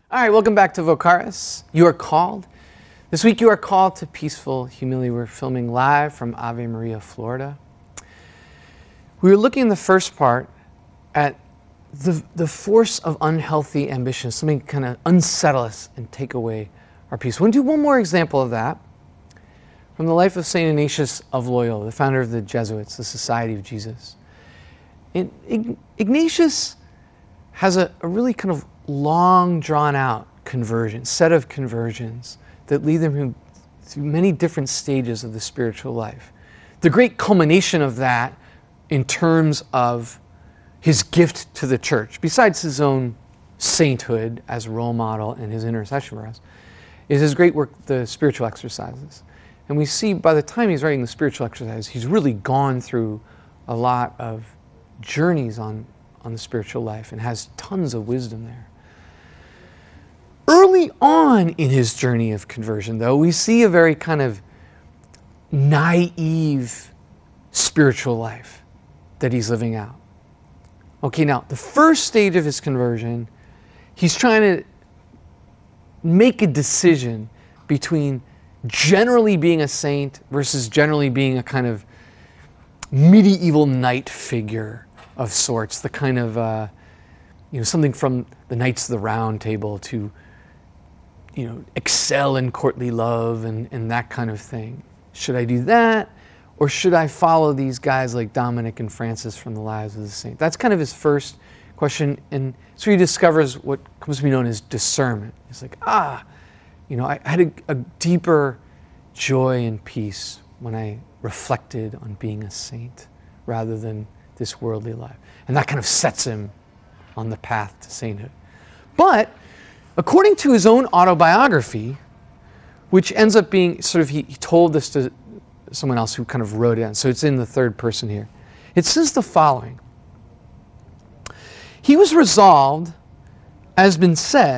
All right, welcome back to Vocaris. You are called. This week you are called to peaceful humility. We're filming live from Ave Maria, Florida. We were looking in the first part at the force of unhealthy ambition, something kind of unsettle us and take away our peace. We'll do one more example of that from the life of St. Ignatius of Loyola, the founder of the Jesuits, the Society of Jesus. And Ignatius has a really kind of long, drawn-out conversion, set of conversions that lead them through many different stages of the spiritual life. The great culmination of that in terms of his gift to the church, besides his own sainthood as a role model and his intercession for us, is his great work, the spiritual exercises. And we see by the time he's writing the spiritual exercises, he's really gone through a lot of journeys on the spiritual life and has tons of wisdom there. Early on in his journey of conversion, though, we see a very kind of naive spiritual life that he's living out. Okay, now, the first stage of his conversion, he's trying to make a decision between generally being a saint versus generally being a kind of medieval knight figure of sorts, the kind of, something from the Knights of the Round Table to, excel in courtly love and that kind of thing. Should I do that? Or should I follow these guys like Dominic and Francis from the Lives of the Saints? That's kind of his first question. And so he discovers what comes to be known as discernment. He's like, I had a deeper joy and peace when I reflected on being a saint rather than this worldly life. And that kind of sets him on the path to sainthood. But according to his own autobiography, which ends up being sort of, he told this to someone else who kind of wrote it down, so it's in the third person here. It says the following: he was resolved, as been said,